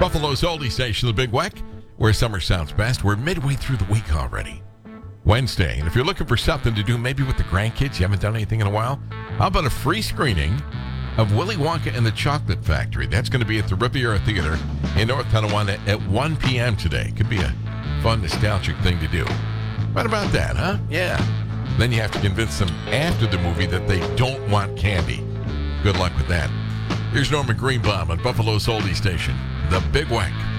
Buffalo's oldie station, The Big Weck, where summer sounds best. We're midway through the week already. Wednesday. And if you're looking for something to do, maybe with the grandkids, you haven't done anything in a while, how about a free screening of Willy Wonka and the Chocolate Factory? That's going to be at the Riviera Theater in North Tonawanda at 1 p.m. today. Could be a fun, nostalgic thing to do. What about that, huh? Yeah. Then you have to convince them after the movie that they don't want candy. Good luck with that. Here's Norman Greenbaum on Buffalo's oldie station, The Big Weck.